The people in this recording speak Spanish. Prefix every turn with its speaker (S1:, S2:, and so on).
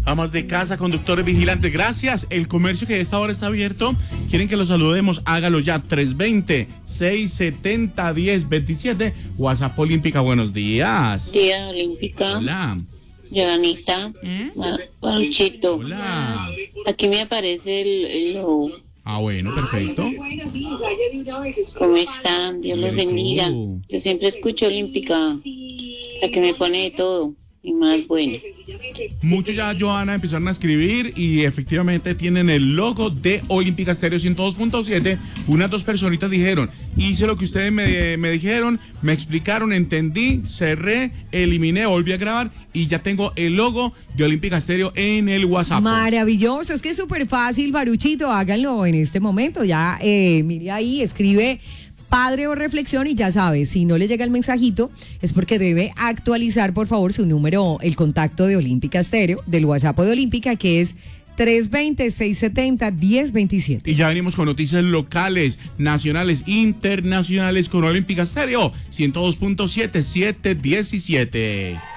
S1: Amas de casa, conductores vigilantes, gracias. El comercio que a esta hora está abierto, quieren que lo saludemos, hágalo ya. 320-670-1027. WhatsApp Olímpica, buenos días.
S2: Tía Olímpica.
S1: Hola.
S2: Joanita. Paluchito.
S1: Hola.
S2: Aquí me aparece el logo.
S1: Bueno, perfecto.
S2: ¿Cómo están? Dios los
S1: Bien,
S2: bendiga.
S1: tú.
S2: Yo siempre escucho Olímpica, la que me pone de todo y más bueno.
S1: Muchos ya, Joana, empezaron a escribir y efectivamente tienen el logo de Olímpica Estéreo 102.7. Unas 2 personitas dijeron, hice lo que ustedes me dijeron, me explicaron, entendí, cerré, eliminé, volví a grabar y ya tengo el logo de Olímpica Estéreo en el WhatsApp.
S3: Maravilloso, es que es súper fácil, Baruchito, háganlo en este momento. Ya, mire ahí, escribe padre o reflexión y ya sabes, si no le llega el mensajito es porque debe actualizar por favor su número, el contacto de Olímpica Estéreo, del WhatsApp de Olímpica, que es 320-670-1027.
S1: Y ya venimos con noticias locales, nacionales, internacionales con Olímpica Estéreo 102.7, 717.